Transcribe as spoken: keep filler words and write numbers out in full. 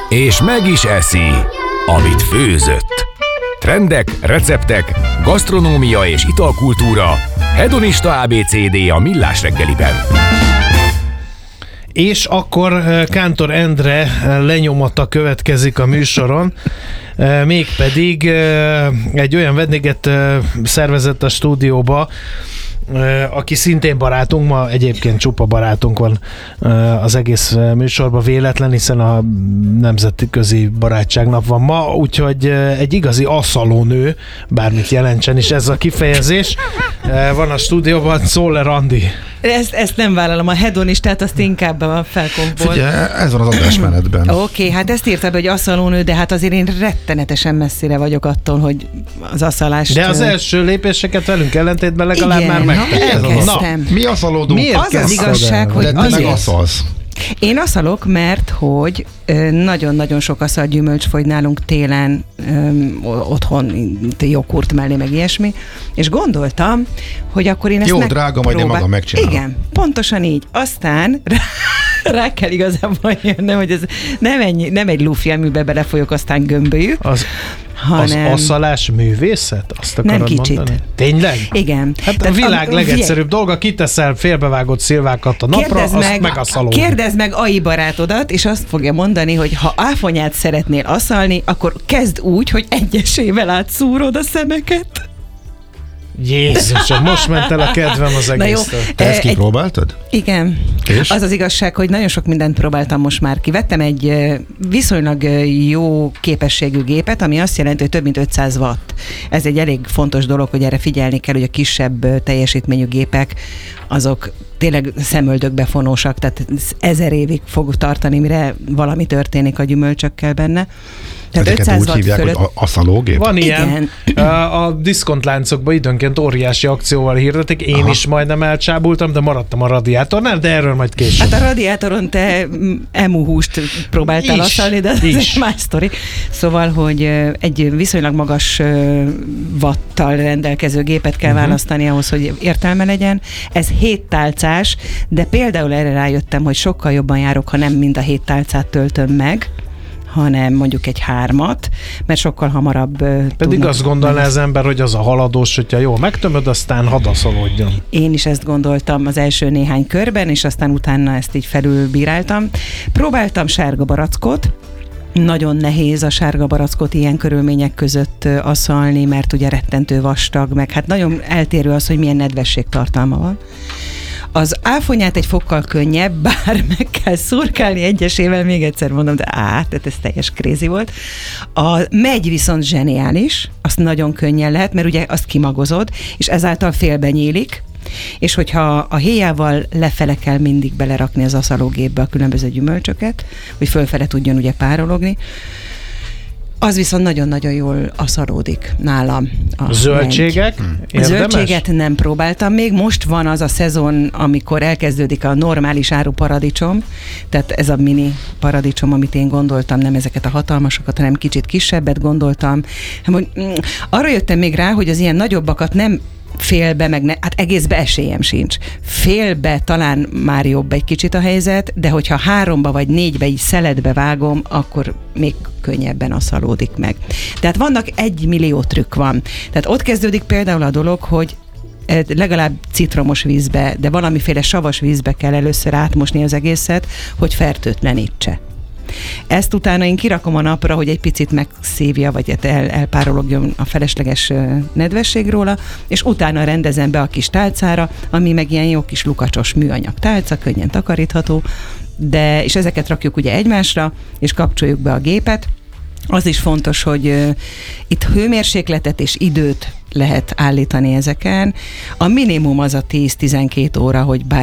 és meg is eszi, amit főzött. Trendek, receptek, gasztronómia és italkultúra. Hedonista á bé cé dé a Millás reggeliben. És akkor Kántor Endre lenyomata következik a műsoron, mégpedig egy olyan vendéget szervezett a stúdióba, aki szintén barátunk, ma egyébként csupa barátunk van az egész műsorban véletlen, hiszen a Nemzetközi Barátságnap van ma, úgyhogy egy igazi aszalónő, bármit jelentsen is ez a kifejezés, van a stúdióban, Czoller Andi. Ezt, ezt nem vállalom, a hedonistát azt inkább a felkompból. Figyelj, ez van az adásmenetben. Oké, okay, hát ezt írta be, hogy aszalónő, de hát azért én rettenetesen messzire vagyok attól, hogy az aszalást... De az első lépéseket velünk ellentétben legalább igen, már megtettem. elkezdtem. Mi aszalódunk? Miért az az igazság, hogy de te azért... meg aszalsz. Én aszalok, mert hogy nagyon-nagyon sok aszal gyümölcs fogy nálunk télen, öm, otthon joghurt mellé, meg ilyesmi, és gondoltam, hogy akkor én ezt jó, meg drága, majd én magam megcsinálom. Igen, pontosan így. Aztán rá, rá kell igazából jönnem, hogy ez nem, ennyi, nem egy lufi, amiben belefolyok, aztán gömbölyük. Az, hanem... az aszalás művészet? Azt akarod nem kicsit. mondani? Tényleg? Igen. Hát tehát a világ a, legegyszerűbb dolga, kiteszel félbevágott szilvákat a napra, kérdezd azt meg, megaszalod. Kérdezd meg ai barátodat, és azt fogja mondani, hogy ha áfonyát szeretnél aszalni, akkor kezd úgy, hogy egyesével átszúrod a szemeket. Jézusom, most ment el a kedvem az egésztől. Te ezt egy, kipróbáltad? igen. És? Az az igazság, hogy nagyon sok mindent próbáltam most már ki. Vettem egy viszonylag jó képességű gépet, ami azt jelenti, hogy több mint ötszáz watt. Ez egy elég fontos dolog, hogy erre figyelni kell, hogy a kisebb teljesítményű gépek, azok tényleg szemöldökbe fonósak, tehát ezer évig fog tartani, mire valami történik a gyümölcsökkel benne. Tehát ezeket ötszáz úgy watt hívják, fölött... hogy aszalógép? Van ilyen. Igen. A diszkontláncokban időnként óriási akcióval hirdetik. Én Aha. is majdnem elcsábultam, de maradtam a radiátornál, de erről majd később. Hát a radiátoron te emu húst próbáltál Is, aszalni, de ez is. egy más sztori. Szóval, hogy egy viszonylag magas watttal rendelkező gépet kell uh-huh. választani ahhoz, hogy értelme legyen. Ez hét tálcás, de például erre rájöttem, hogy sokkal jobban járok, ha nem mind a hét tálcát töltöm meg, hanem mondjuk egy hármat, mert sokkal hamarabb Pedig tudnak, azt gondolná az ember, hogy az a haladós, hogyha jól megtömöd, aztán hadaszolódjon. Én is ezt gondoltam az első néhány körben, és aztán utána ezt így felülbíráltam. Próbáltam sárga barackot, nagyon nehéz a sárga barackot ilyen körülmények között aszalni, mert ugye rettentő vastag, meg hát nagyon eltérő az, hogy milyen nedvességtartalma van. Az áfonyát egy fokkal könnyebb, bár meg kell szurkálni egyesével, még egyszer mondom, de á, tehát ez teljes crazy volt. A megy viszont zseniális, azt nagyon könnyen lehet, mert ugye azt kimagozod, és ezáltal félbe nyílik, és hogyha a héjával lefele kell mindig belerakni az aszalógépbe a különböző gyümölcsöket, hogy fölfele tudjon ugye párologni, az viszont nagyon-nagyon jól aszalódik nálam. A Zöldségek? A zöldséget nem próbáltam még. Most van az a szezon, amikor elkezdődik a normális áru paradicsom, tehát ez a mini paradicsom, amit én gondoltam, nem ezeket a hatalmasokat, hanem kicsit kisebbet gondoltam. Arra jöttem még rá, hogy az ilyen nagyobbakat nem félbe, meg ne, hát egészbe esélyem sincs. Félbe talán már jobb egy kicsit a helyzet, de hogyha háromba vagy négybe így szeletbe vágom, akkor még könnyebben aszalódik meg. Tehát vannak egy millió trükk van. Tehát ott kezdődik például a dolog, hogy legalább citromos vízbe, de valamiféle savas vízbe kell először átmosni az egészet, hogy fertőtlenítse. Ezt utána én kirakom a napra, hogy egy picit megszívja, vagy el, elpárologjon a felesleges nedvesség róla, és utána rendezem be a kis tálcára, ami meg ilyen jó kis lukacsos műanyag tálca, könnyen takarítható, de, és ezeket rakjuk ugye egymásra, és kapcsoljuk be a gépet. Az is fontos, hogy uh, itt hőmérsékletet és időt lehet állítani ezeken. A minimum az a tíz-tizenkét óra, hogy bár